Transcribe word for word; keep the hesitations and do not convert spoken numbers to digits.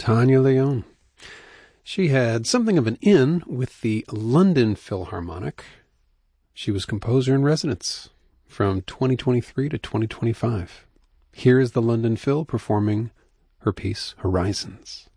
Tanya Leon. She had something of an in with the London Philharmonic. She was composer in residence from twenty twenty-three to twenty twenty-five. Here is the London Phil performing her piece, Horizons.